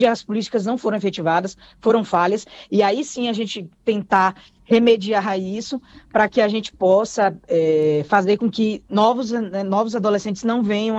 as políticas não foram efetivadas, foram falhas, e aí sim a gente tentar remediar isso para que a gente possa fazer com que novos adolescentes não venham